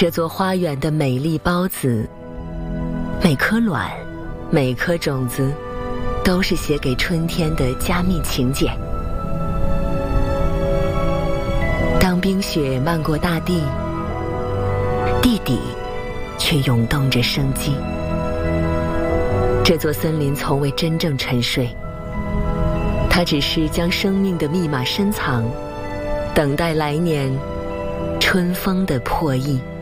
这座花园的美丽孢子，每颗卵，每颗种子，都是写给春天的加密请柬。当冰雪漫过大地，地底却涌动着生机。这座森林从未真正沉睡，它只是将生命的密码深藏，等待来年春风的破译。